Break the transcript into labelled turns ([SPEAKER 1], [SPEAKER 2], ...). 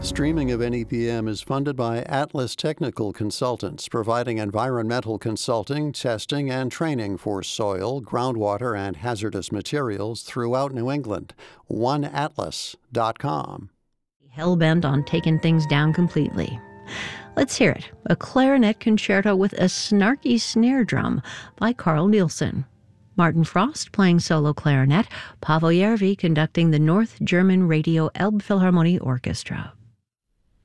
[SPEAKER 1] Streaming of NEPM is funded by Atlas Technical Consultants, providing environmental consulting, testing, and training for soil, groundwater, and hazardous materials throughout New England. OneAtlas.com.
[SPEAKER 2] Hell-bent on taking things down completely. Let's hear it. A clarinet concerto with a snarky snare drum by Carl Nielsen. Martin Frost playing solo clarinet, Paavo Järvi conducting the North German Radio Elbphilharmonie Orchestra.